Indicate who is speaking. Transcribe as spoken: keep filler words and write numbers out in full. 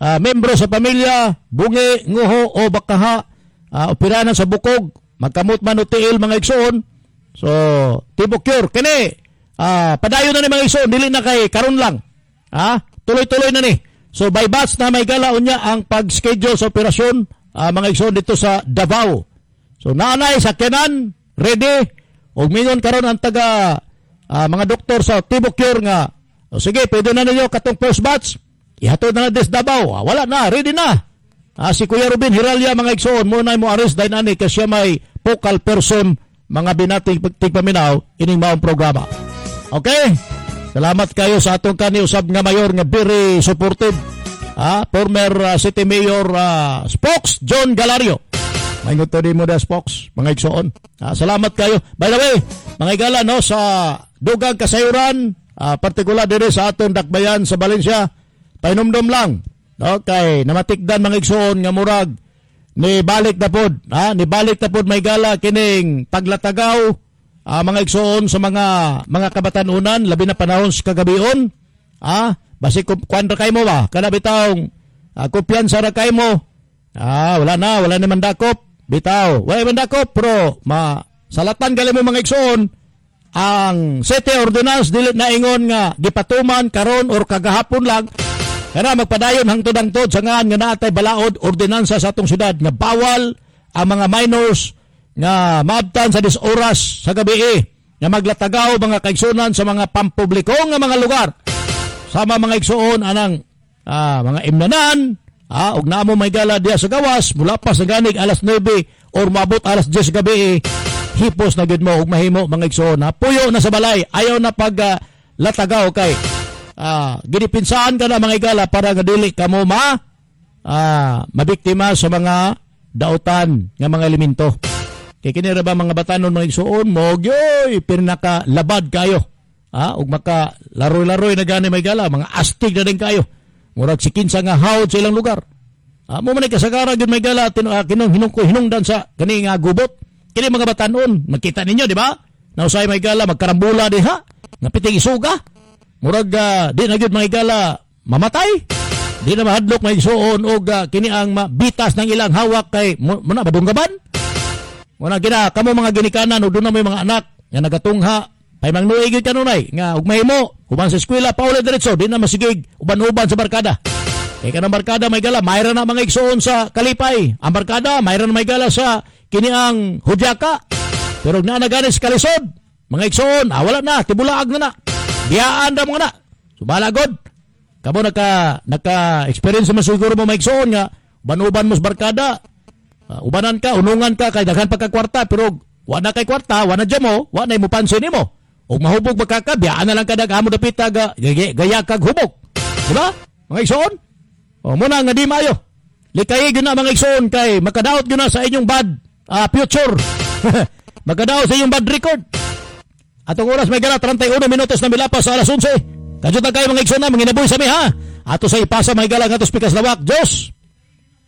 Speaker 1: uh, membro sa pamilya, bungi, nguho o bakaha, uh, operanan sa bukog, magkamot man o tiil mga igsoon. So, tibok cure. Kini, uh, padayon na ni mga igsoon, dili na kay karon lang. Ha? Tuloy-tuloy na ni. So, by batch na may galaon niya ang pag-schedule sa operasyon, uh, mga igsoon dito sa Davao. So, naanay sa Kenan, ready, o mingon karon ang taga, uh, mga doktor sa tibok cure nga, o sige, pwede na ninyo katong first batch, ihatod na na des Davao. Ah, wala na, ready na. Ah, si Kuya Ruben Hiralya, mga igsoon, muna mo arrest dahil ani kasi siya may focal person, mga binating tigpaminaw, ining maong programa. Okay? Salamat kayo sa atong kaniusab nga mayor nga very supportive. Ah, former uh, City Mayor uh, Spokes, John Galario. May nguto din mo da Spokes, mga igsoon. Ah, salamat kayo. By the way, mga igala, no, sa dugang kasayuran, uh, partikular dire sa atong dakbayan sa Valencia, painumdom lang. Okay, namatikdan mga igsoon nga murag ni balik na pod, ha? Ni balik na pod may gala kining paglatagaw, uh, mga igsoon sa mga mga kabatanunan labi na panahon sa kagabion, ha? Basi kuan ra kay mo ba? Kana bitaw uh, kumpiyansa ra kay mo. Ah, wala na, wala naman dakop. Bitaw, wala man dakop, pero ma salatan gali mo mga igsoon ang city ordinance dili na ingon nga gipatuman karon or kagahapon lang. Kana magpadayon hangtod-hangtod sa ngaan nga naatay balaod ordinansa sa atong syudad nga bawal ang mga minors nga maabtan sa dis oras sa gabi nga maglatagaw mga kaigsunan sa mga pampubliko nga mga lugar. Sama mga igsuon anang ah, mga imnanan, ah, og namo may gala diya sa gawas mula pa sa ganig alas nuebe or mabot alas diyes gabi, hipos na gid mo og mahimo mga igsuon. Ha? Puyo na sa balay, ayaw na pag uh, latagaw kay Ah, ginipinsaan ka na mga igala para nga dili ka mo ma ah, mabiktima sa mga dautan nga mga elemento. Kay kini ra ba mga batanon mga igsuon mo gyoy pinaka labad kayo. Ah, ug maka laroy-laroy na gani mga igala, mga astig na din kayo. Murag si kinsa nga hawd sa ilang lugar. Ah, mo man kasagaran gyud mga igala tin uh, kinong hinung hinungdan sa kani nga gubot. Kini mga batanon, makita ninyo di ba? Nausay mga igala magkarambula diha, nga piting isuga. Murag uh, di na gyud mga igala mamatay. Di na mahadlok may igsuon og uh, kini ang bitas ng ilang hawak kay muna badunggaban. Muna gina kamo mga ginikanan o doon na may mga anak nga nagatungha pay mangnuig gyud kanunay nga ug mahimo uban sa eskwela pauli diretso di na masigig uban-uban sa barkada. Kay kanang barkada may gala mayra na mga igsuon sa Kalipay. Ang barkada mayra na may gala sa kini ang Hudyaka. Pero na nagani sa Kalisod mga igsuon ah, wala na tibulaag na na. Diyaan ra mga na. Subalagod. Kamo naka naka-experience mo siguro mo maigsoon nga banuban mo sa barkada. Uh, ubanan ka, unungan ka kay daghan pa ka kwarta pero wa na kay kwarta, wa na dyan mo, wa na mo pansin nimo. Ug mahubog magkaka, biyaan na lang ka daghan mo dapita ga gaya kag hubog. Di ba? Mga igsoon. O muna nga di maayo. Likay gyud na mga igsoon kay makadaot gyud na sa inyong bad uh, future. Makadaot sa inyong bad record. Atong oras may gala thirty-one minutos na milapas sa alas onse. Kadyo ta kayo mga igsoon na mga inabuhi sa mi ha. Ato sa ipasa may gala nga to speakers lawak. Diyos